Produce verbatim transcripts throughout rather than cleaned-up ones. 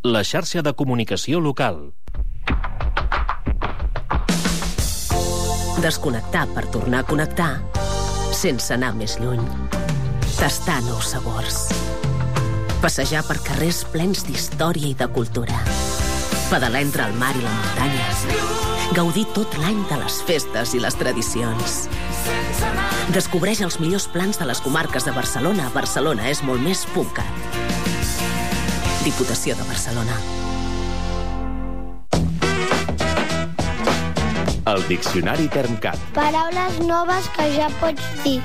la xarxa de comunicació local. Desconnectar per tornar a connectar sense anar més lluny. Tastar nous sabors. Passejar per carrers plens d'història i de cultura. Pedalar entre el mar i la muntanya. Gaudir tot l'any de les festes i les tradicions. Descobreix els millors plans de les comarques de Barcelona. Barcelona és molt més .cat. Diputació de Barcelona. El Diccionari Termcat. Paraules noves que ja pots dir.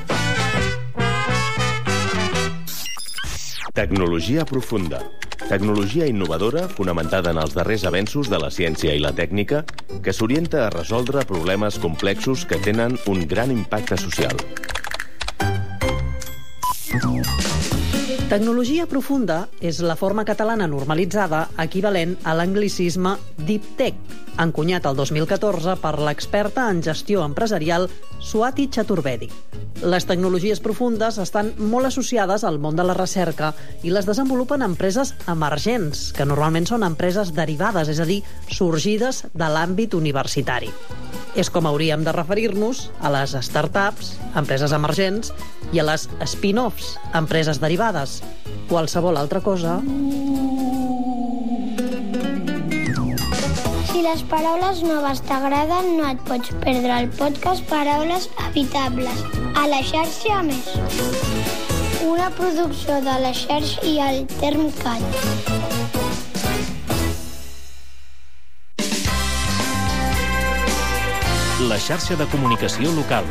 Tecnologia profunda. Tecnologia innovadora fonamentada en els darrers avenços de la ciència i la tècnica que s'orienta a resoldre problemes complexos que tenen un gran impacte social. Tecnologia profunda és la forma catalana normalitzada equivalent a l'anglicisme Deep Tech, encunyat el dos mil catorze per l'experta en gestió empresarial Swati Chaturvedi. Les tecnologies profundes estan molt associades al món de la recerca i les desenvolupen empreses emergents, que normalment són empreses derivades, és a dir, sorgides de l'àmbit universitari. És com hauríem de referir-nos a les startups, empreses emergents, i a les spin-offs, empreses derivades. Qualsevol altra cosa... Si les paraules noves t'agraden, no et pots perdre el podcast Paraules Habitables, a la xarxa a més. Una producció de la xarxa i el Termcat. La xarxa de comunicació local.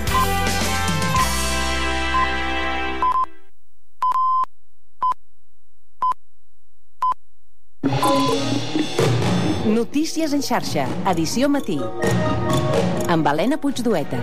Notícies en xarxa, edició matí. Amb Helena Puigdueta.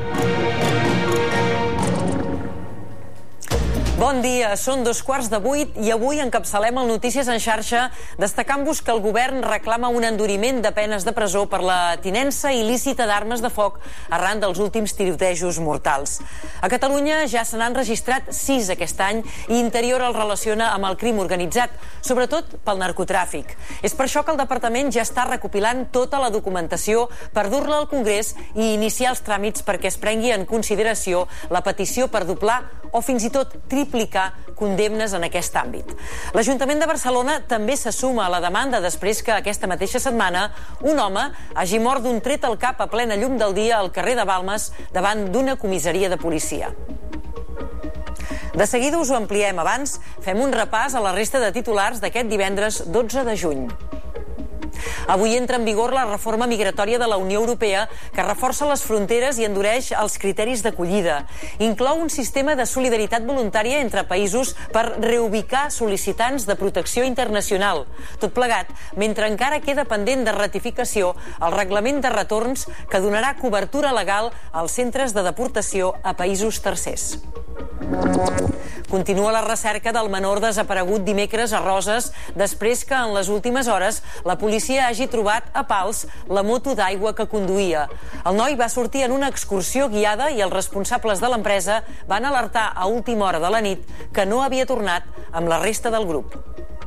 Bon dia, són dos quarts de vuit i avui encapçalem el Notícies en xarxa destacant-vos que el govern reclama un enduriment de penes de presó per la tinença il·lícita d'armes de foc arran dels últims tirotejos mortals. A Catalunya ja se n'han registrat sis aquest any i Interior el relaciona amb el crim organitzat, sobretot pel narcotràfic. És per això que el departament ja està recopilant tota la documentació per dur-la al Congrés i iniciar els tràmits perquè es prengui en consideració la petició per doblar o fins i tot triplicar condemnes en aquest àmbit. L'Ajuntament de Barcelona també se suma a la demanda després que aquesta mateixa setmana un home hagi mort d'un tret al cap a plena llum del dia al carrer de Balmes davant d'una comissaria de policia. De seguida us ho ampliem. Abans fem un repàs a la resta de titulars d'aquest divendres dotze de juny. Avui entra en vigor la reforma migratòria de la Unió Europea que reforça les fronteres i endureix els criteris d'acollida. Inclou un sistema de solidaritat voluntària entre països per reubicar sol·licitants de protecció internacional. Tot plegat, mentre encara queda pendent de ratificació el reglament de retorns que donarà cobertura legal als centres de deportació a països tercers. Continua la recerca del menor desaparegut dimecres a Roses després que en les últimes hores la policia hagi trobat a Pals la moto d'aigua que conduïa. El noi va sortir en una excursió guiada i els responsables de l'empresa van alertar a última hora de la nit que no havia tornat amb la resta del grup.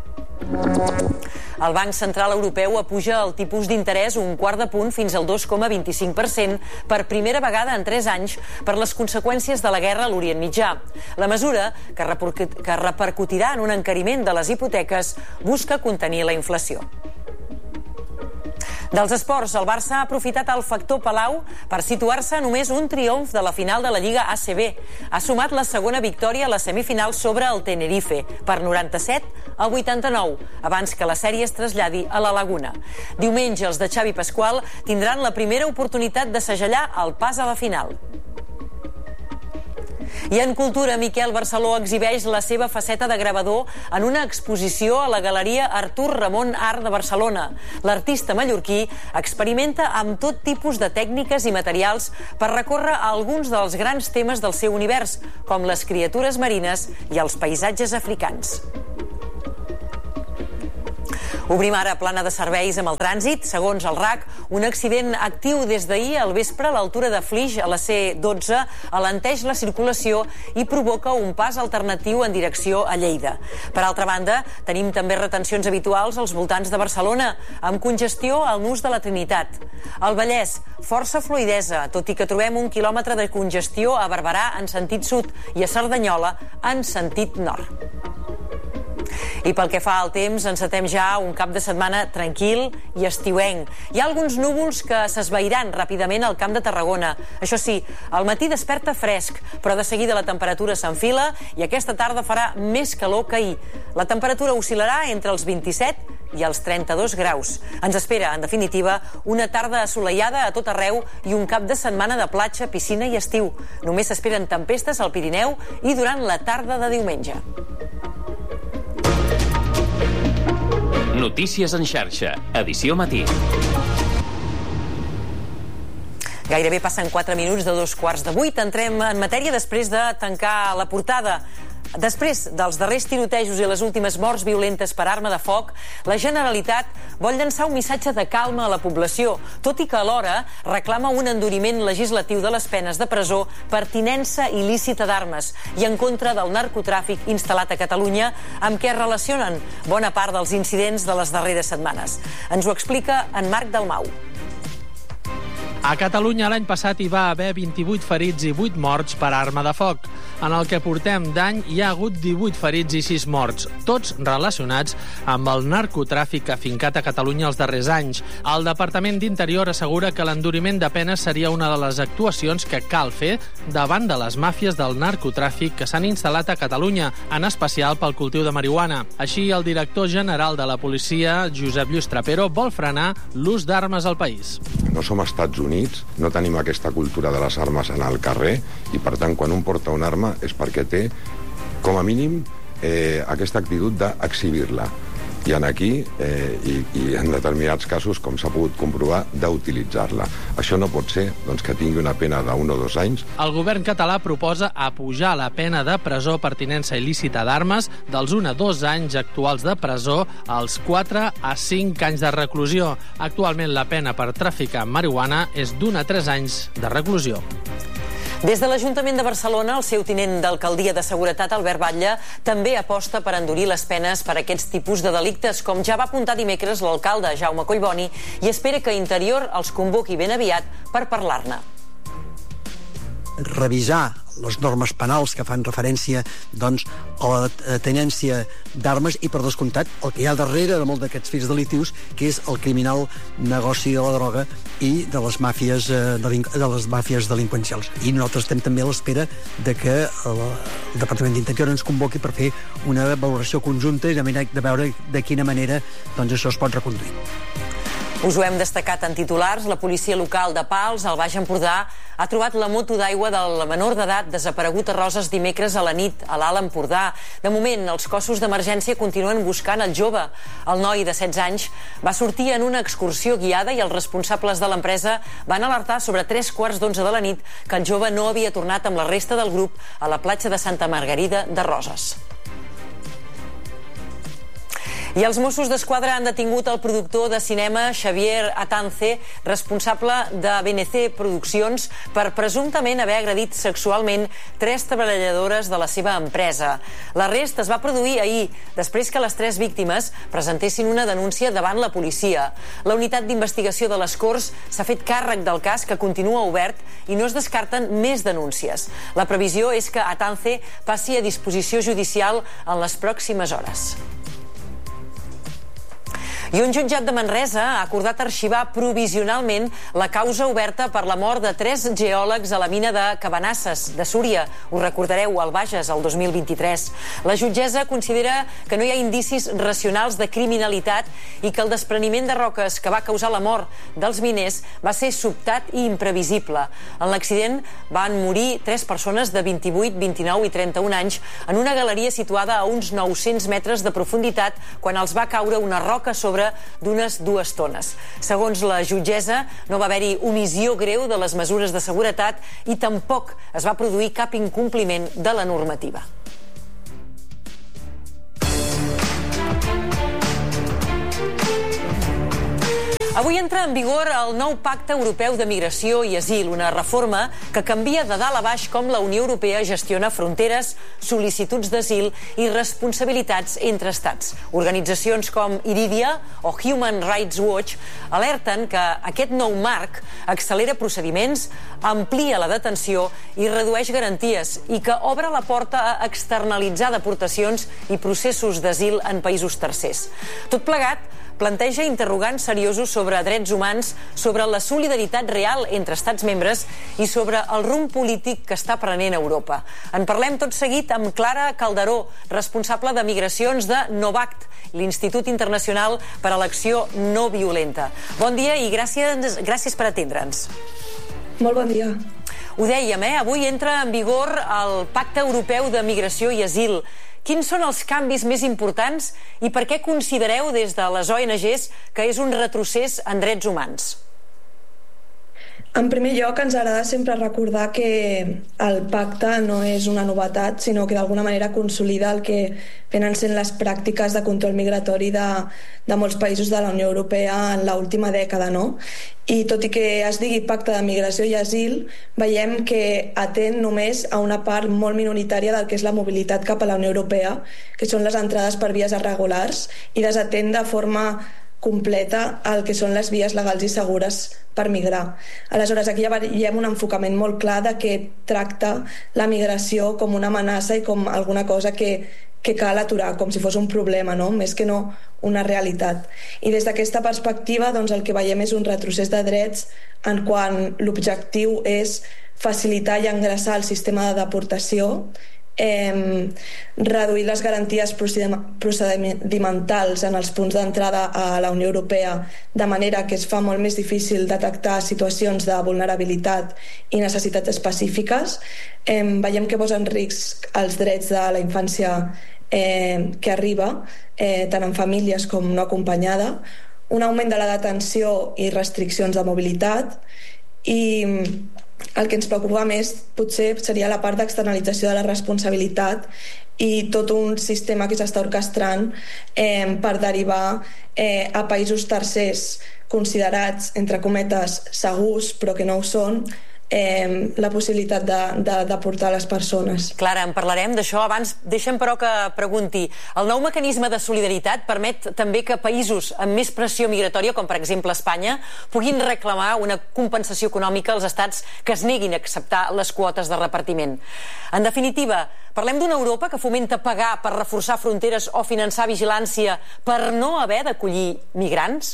El Banc Central Europeu apuja el tipus d'interès un quart de punt fins al dos coma vint-i-cinc per cent per primera vegada en tres anys per les conseqüències de la guerra a l'Orient Mitjà. La mesura, que repercutirà en un encariment de les hipoteques, busca contenir la inflació. Dels esports, el Barça ha aprofitat el factor Palau per situar-se a només un triomf de la final de la Lliga A C B. Ha sumat la segona victòria a la semifinal sobre el Tenerife, per noranta-set a vuitanta-nou, abans que la sèrie es traslladi a la Laguna. Diumenge, els de Xavi Pasqual tindran la primera oportunitat de segellar el pas a la final. I en cultura, Miquel Barceló exhibeix la seva faceta de gravador en una exposició a la Galeria Artur Ramon Art de Barcelona. L'artista mallorquí experimenta amb tot tipus de tècniques i materials per recórrer alguns dels grans temes del seu univers, com les criatures marines i els paisatges africans. Obrim ara plana de serveis amb el trànsit. Segons el R A C, un accident actiu des d'ahir al vespre a l'altura de Flix, a la C dotze, alenteix la circulació i provoca un pas alternatiu en direcció a Lleida. Per altra banda, tenim també retencions habituals als voltants de Barcelona, amb congestió al nus de la Trinitat. Al Vallès, força fluïdesa, tot i que trobem un quilòmetre de congestió a Barberà en sentit sud i a Cerdanyola en sentit nord. I pel que fa al temps, encetem ja un cap de setmana tranquil i estiuenc. Hi ha alguns núvols que s'esvairan ràpidament al Camp de Tarragona. Això sí, al matí desperta fresc, però de seguida la temperatura s'enfila i aquesta tarda farà més calor que ahir. La temperatura oscil·larà entre els vint-i-set i els trenta-dos graus. Ens espera, en definitiva, una tarda assolellada a tot arreu i un cap de setmana de platja, piscina i estiu. Només s'esperen tempestes al Pirineu i durant la tarda de diumenge. Notícies en xarxa, edició matí. Gairebé passen quatre minuts de dos quarts de vuit. Entrem en matèria després de tancar la portada. Després dels darrers tirotejos i les últimes morts violentes per arma de foc, la Generalitat vol llançar un missatge de calma a la població, tot i que alhora reclama un enduriment legislatiu de les penes de presó per tinença il·lícita d'armes i en contra del narcotràfic instal·lat a Catalunya, amb què es relacionen bona part dels incidents de les darreres setmanes. Ens ho explica en Marc Dalmau. A Catalunya l'any passat hi va haver vint-i-vuit ferits i vuit morts per arma de foc. En el que portem d'any hi ha hagut divuit ferits i sis morts, tots relacionats amb el narcotràfic afincat a Catalunya els darrers anys. El Departament d'Interior assegura que l'enduriment de penes seria una de les actuacions que cal fer davant de les màfies del narcotràfic que s'han instal·lat a Catalunya, en especial pel cultiu de marihuana. Així, el director general de la policia, Josep Lluís Trapero, vol frenar l'ús d'armes al país. No som Estats Units, no tenim aquesta cultura de les armes en el carrer i, per tant, quan un porta una arma és perquè té, com a mínim, eh, aquesta actitud d'exhibir-la. I en aquí, eh, i, i en determinats casos, com s'ha pogut comprovar, d'utilitzar-la. Això no pot ser doncs, que tingui una pena d'un o dos anys. El govern català proposa apujar la pena de presó per tinença il·lícita d'armes dels un a dos anys actuals de presó als quatre a cinc anys de reclusió. Actualment la pena per traficar amb marihuana és d'un a tres anys de reclusió. Des de l'Ajuntament de Barcelona, el seu tinent d'alcaldia de seguretat, Albert Batlle, també aposta per endurir les penes per a aquests tipus de delictes, com ja va apuntar dimecres l'alcalde Jaume Collboni, i espera que Interior els convoqui ben aviat per parlar-ne. Revisar les normes penals que fan referència doncs, a la tenència d'armes i, per descomptat, el que hi ha darrere de molts d'aquests fets delictius, que és el criminal negoci de la droga i de les màfies, de les màfies delinqüencials. I nosaltres estem també a l'espera de que el Departament d'Interior ens convoqui per fer una valoració conjunta i de veure de quina manera doncs, això es pot reconduir. Us ho hem destacat en titulars. La policia local de Pals, al Baix Empordà, ha trobat la moto d'aigua del menor d'edat desaparegut a Roses dimecres a la nit, a l'Alt Empordà. De moment, els cossos d'emergència continuen buscant el jove. El noi de setze anys va sortir en una excursió guiada i els responsables de l'empresa van alertar sobre tres quarts d'onze de la nit que el jove no havia tornat amb la resta del grup a la platja de Santa Margarida de Roses. I els Mossos d'Esquadra han detingut el productor de cinema Xavier Atance, responsable de B N C Produccions, per presumptament haver agredit sexualment tres treballadores de la seva empresa. L'arrest es va produir ahir, després que les tres víctimes presentessin una denúncia davant la policia. La unitat d'investigació de les Corts s'ha fet càrrec del cas, que continua obert, i no es descarten més denúncies. La previsió és que Atance passi a disposició judicial en les pròximes hores. I un jutjat de Manresa ha acordat arxivar provisionalment la causa oberta per la mort de tres geòlegs a la mina de Cabanasses, de Súria. Ho recordareu, al Bages, el dos mil vint-i-tres. La jutgessa considera que no hi ha indicis racionals de criminalitat i que el despreniment de roques que va causar la mort dels miners va ser sobtat i imprevisible. En l'accident van morir tres persones de vint-i-vuit, vint-i-nou i trenta-un anys en una galeria situada a uns nou-cents metres de profunditat quan els va caure una roca sobre d'unes dues tones. Segons la jutgessa, no va haver-hi omissió greu de les mesures de seguretat i tampoc es va produir cap incompliment de la normativa. Avui entra en vigor el nou Pacte Europeu de Migració i Asil, una reforma que canvia de dalt a baix com la Unió Europea gestiona fronteres, sol·licituds d'asil i responsabilitats entre estats. Organitzacions com Iridia o Human Rights Watch alerten que aquest nou marc accelera procediments, amplia la detenció i redueix garanties i que obre la porta a externalitzar deportacions i processos d'asil en països tercers. Tot plegat planteja interrogants seriosos sobre drets humans, sobre la solidaritat real entre estats membres i sobre el rumb polític que està prenent Europa. En parlem tot seguit amb Clara Calderó, responsable de migracions de Novact, l'Institut Internacional per a l'Acció No Violenta. Bon dia i gràcies, gràcies per atendre'ns. Molt bon dia. Ho dèiem, eh? Avui entra en vigor el Pacte Europeu de Migració i Asil. Quins són els canvis més importants i per què considereu des de les O N Ges que és un retrocés en drets humans? En primer lloc, ens agrada sempre recordar que el pacte no és una novetat, sinó que d'alguna manera consolida el que venen sent les pràctiques de control migratori de, de molts països de la Unió Europea en l'última dècada, no? I tot i que es digui Pacte de Migració i Asil, veiem que atén només a una part molt minoritària del que és la mobilitat cap a la Unió Europea, que són les entrades per vies irregulars, i desatén de forma completa el que són les vies legals i segures per migrar. Aleshores, aquí ja veiem un enfocament molt clar de que tracta la migració com una amenaça i com alguna cosa que, que cal aturar, com si fos un problema, no? Més que no una realitat. I des d'aquesta perspectiva, doncs, el que veiem és un retrocés de drets en quan l'objectiu és facilitar i engreixar el sistema de deportació, Eh, reduir les garanties procedimentals en els punts d'entrada a la Unió Europea, de manera que es fa molt més difícil detectar situacions de vulnerabilitat i necessitats específiques. Eh, veiem que posa en risc els drets de la infància eh, que arriba, eh, tant en famílies com no acompanyada, un augment de la detenció i restriccions de mobilitat, i el que ens preocupa més potser seria la part d'externalització de la responsabilitat i tot un sistema que s'està orquestrant eh, per derivar eh, a països tercers considerats, entre cometes, segurs, però que no ho són, Eh, la possibilitat de, de, de portar les persones. Clara, en parlarem d'això. Abans, deixa'm però que pregunti. El nou mecanisme de solidaritat permet també que països amb més pressió migratòria, com per exemple Espanya, puguin reclamar una compensació econòmica als estats que es neguin a acceptar les quotes de repartiment. En definitiva, parlem d'una Europa que fomenta pagar per reforçar fronteres o finançar vigilància per no haver d'acollir migrants?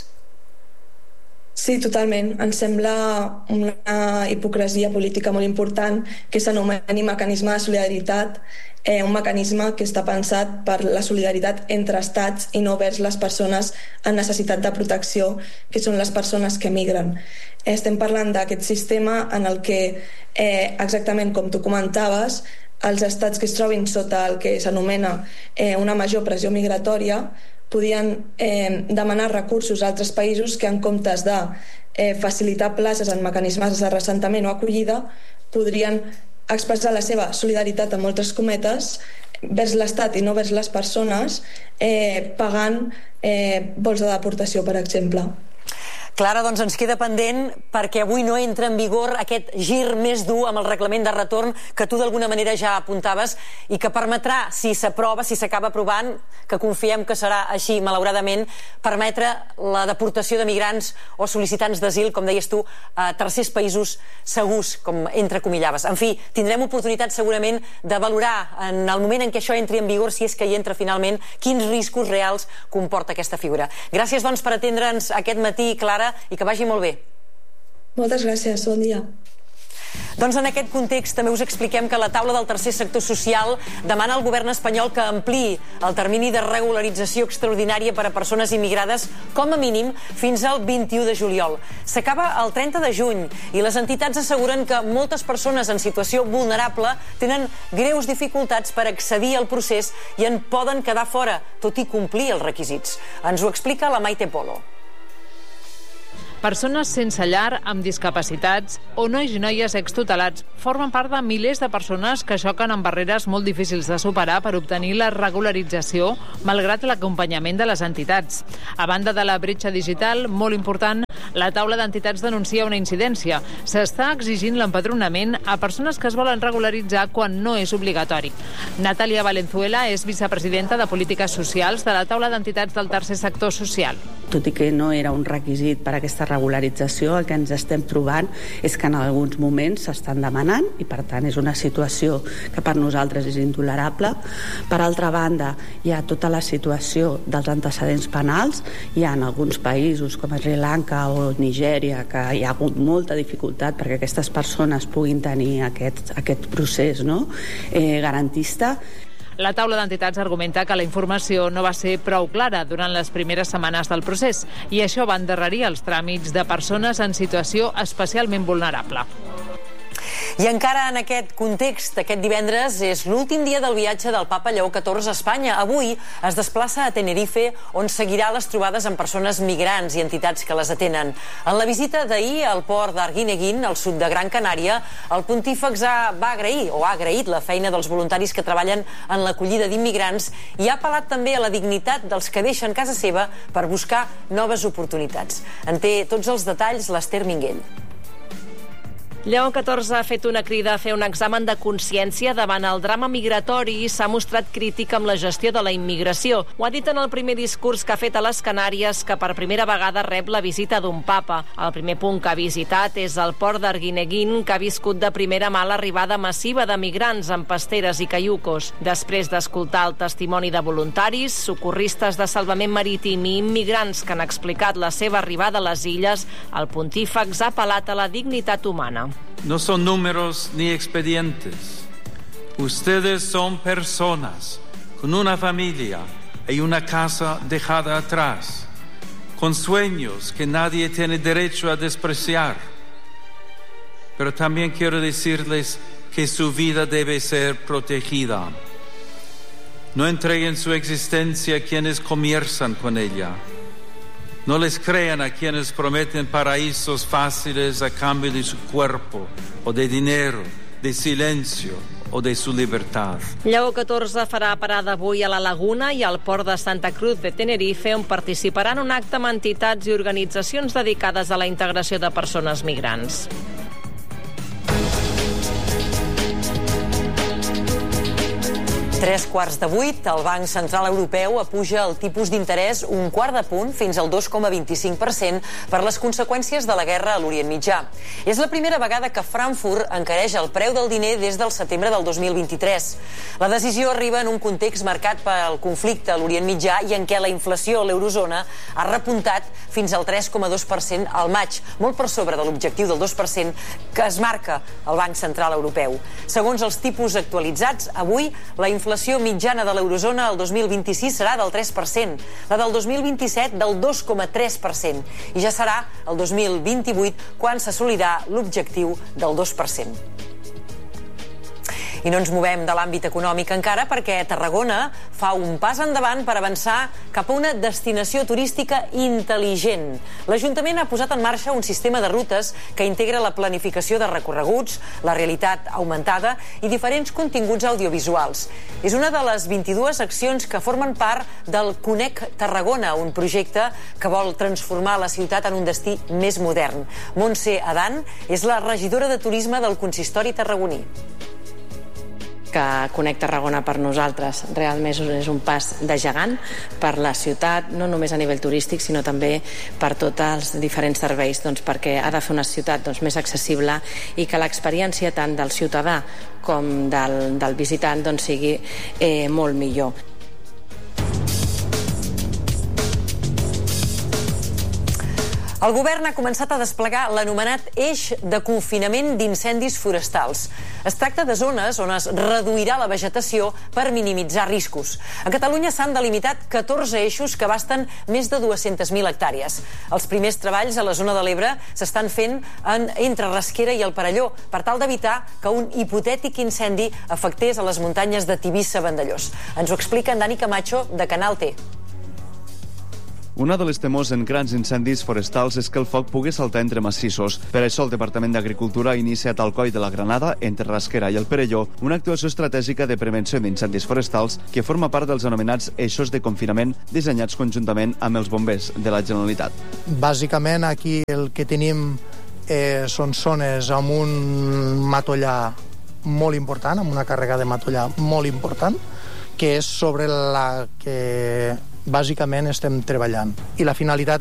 Sí, totalment. Ens sembla una hipocresia política molt important que s'anomeni mecanisme de solidaritat, eh, un mecanisme que està pensat per la solidaritat entre estats i no vers les persones en necessitat de protecció, que són les persones que migren. Estem parlant d'aquest sistema en el que, eh, exactament com tu comentaves, els estats que es trobin sota el que s'anomena eh, una major pressió migratòria podien eh, demanar recursos a altres països que, en comptes de eh, facilitar places en mecanismes de reassentament o acollida, podrien expressar la seva solidaritat, en moltes cometes, vers l'Estat i no vers les persones, eh, pagant eh, vols de deportació, per exemple. Clara, doncs ens queda pendent perquè avui no entra en vigor aquest gir més dur amb el reglament de retorn que tu d'alguna manera ja apuntaves i que permetrà, si s'aprova, si s'acaba aprovant, que confiem que serà així, malauradament, permetre la deportació de migrants o sol·licitants d'asil, com deies tu, a tercers països segurs, com entrecomillaves. En fi, tindrem oportunitat segurament de valorar en el moment en què això entri en vigor, si és que hi entra finalment, quins riscos reals comporta aquesta figura. Gràcies, doncs, per atendre'ns aquest matí, Clara, i que vagi molt bé. Moltes gràcies, bon dia. Doncs en aquest context també us expliquem que la taula del tercer sector social demana al govern espanyol que ampliï el termini de regularització extraordinària per a persones immigrades com a mínim fins al vint-i-u de juliol. S'acaba el trenta de juny i les entitats asseguren que moltes persones en situació vulnerable tenen greus dificultats per accedir al procés i en poden quedar fora, tot i complir els requisits. Ens ho explica la Maite Polo. Persones sense llar, amb discapacitats o nois i noies extutelats formen part de milers de persones que xoquen amb barreres molt difícils de superar per obtenir la regularització, malgrat l'acompanyament de les entitats. A banda de la bretxa digital, molt important, La taula d'entitats denuncia una incidència. S'està exigint l'empadronament a persones que es volen regularitzar quan no és obligatori. Natàlia Valenzuela és vicepresidenta de Polítiques Socials de la taula d'entitats del tercer sector social. Tot i que no era un requisit per a aquesta regularització, el que ens estem trobant és que en alguns moments s'estan demanant i, per tant, és una situació que per nosaltres és intolerable. Per altra banda, hi ha tota la situació dels antecedents penals. Hi ha en alguns països, com Sri Lanka o Nigèria, que hi ha hagut molta dificultat perquè aquestes persones puguin tenir aquest, aquest procés, no? eh, garantista. La taula d'entitats argumenta que la informació no va ser prou clara durant les primeres setmanes del procés i això va endarrerir els tràmits de persones en situació especialment vulnerable. I encara en aquest context, aquest divendres és l'últim dia del viatge del papa Lleó catorze a Espanya. Avui es desplaça a Tenerife, on seguirà les trobades amb persones migrants i entitats que les atenen. En la visita d'ahir al port d'Arguineguín, al sud de Gran Canària, el pontífex ha, va agrair o ha agraït la feina dels voluntaris que treballen en l'acollida d'immigrants i ha apel·lat també a la dignitat dels que deixen casa seva per buscar noves oportunitats. En té tots els detalls l'Ester Minguell. Lleó catorze ha fet una crida a fer un examen de consciència davant el drama migratori i s'ha mostrat crític amb la gestió de la immigració. Ho ha dit en el primer discurs que ha fet a les Canàries, que per primera vegada rep la visita d'un papa. El primer punt que ha visitat és el port d'Arguineguín, que ha viscut de primera mà l'arribada massiva de migrants amb pasteres i caiucos. Després d'escoltar el testimoni de voluntaris, socorristes de salvament marítim i immigrants que han explicat la seva arribada a les illes, el pontífex ha apel·lat a la dignitat humana. No son números ni expedientes. Ustedes son personas con una familia y una casa dejada atrás, con sueños que nadie tiene derecho a despreciar. Pero también quiero decirles que su vida debe ser protegida. No entreguen su existencia a quienes comienzan con ella. No les crean a quienes prometen paraísos fáciles a cambio de su cuerpo, o de dinero, de silencio o de su libertad. Lleó catorze farà parada avui a la Laguna i al port de Santa Cruz de Tenerife, on participarà en un acte amb entitats i organitzacions dedicades a la integració de persones migrants. Tres quarts de vuit, el Banc Central Europeu apuja el tipus d'interès un quart de punt fins al dos coma vint-i-cinc per cent per les conseqüències de la guerra a l'Orient Mitjà. És la primera vegada que Frankfurt encareix el preu del diner des del setembre del dos mil vint-i-tres. La decisió arriba en un context marcat pel conflicte a l'Orient Mitjà i en què la inflació a l'eurozona ha repuntat fins al tres coma dos per cent al maig, molt per sobre de l'objectiu del dos per cent que es marca el Banc Central Europeu. Segons els tipus actualitzats, avui la inflació La inflació mitjana de l'eurozona el dos mil vint-i-sis serà del tres per cent, la del dos mil vint-i-set del dos coma tres per cent i ja serà el dos mil vint-i-vuit quan s'assolirà l'objectiu del dos per cent. I no ens movem de l'àmbit econòmic encara perquè Tarragona fa un pas endavant per avançar cap a una destinació turística intel·ligent. L'Ajuntament ha posat en marxa un sistema de rutes que integra la planificació de recorreguts, la realitat augmentada i diferents continguts audiovisuals. És una de les vint-i-dues accions que formen part del Conec Tarragona, un projecte que vol transformar la ciutat en un destí més modern. Montse Adan és la regidora de turisme del consistori tarragoní. Que Conec Tarragona per nosaltres realment és un pas de gegant per la ciutat, no només a nivell turístic, sinó també per tots els diferents serveis, doncs, perquè ha de fer una ciutat doncs, més accessible i que l'experiència tant del ciutadà com del, del visitant doncs, sigui eh, molt millor. El govern ha començat a desplegar l'anomenat eix de confinament d'incendis forestals. Es tracta de zones on es reduirà la vegetació per minimitzar riscos. A Catalunya s'han delimitat catorze eixos que abasten més de dues-centes mil hectàrees. Els primers treballs a la zona de l'Ebre s'estan fent en, entre Rasquera i el Perelló per tal d'evitar que un hipotètic incendi afectés a les muntanyes de Tivissa-Vandellòs. Ens ho explica en Dani Camacho, de Canal T. Una de les temors en grans incendis forestals és que el foc pugui saltar entre massissos. Per això el Departament d'Agricultura ha iniciat al Coll de la Granada, entre Rasquera i el Perelló, una actuació estratègica de prevenció d'incendis forestals que forma part dels anomenats eixos de confinament dissenyats conjuntament amb els bombers de la Generalitat. Bàsicament aquí el que tenim eh, són zones amb un matollar molt important, amb una càrrega de matollar molt important, que és sobre la que bàsicament estem treballant. I la finalitat